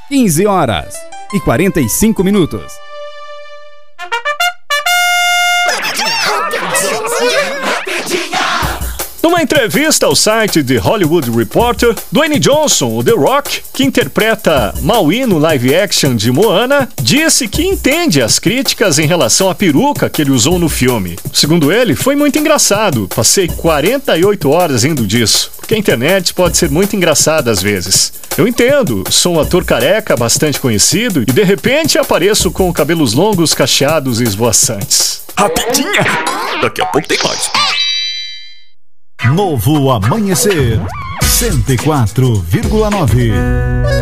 15h45. Numa entrevista ao site The Hollywood Reporter, Dwayne Johnson, o The Rock, que interpreta Maui no live action de Moana, disse que entende as críticas em relação à peruca que ele usou no filme. Segundo ele, foi muito engraçado. Passei 48 horas rindo disso, porque a internet pode ser muito engraçada às vezes. Eu entendo, sou um ator careca bastante conhecido e de repente apareço com cabelos longos, cacheados e esvoaçantes. Rapidinha! Daqui a pouco tem mais. Novo Amanhecer 104,9.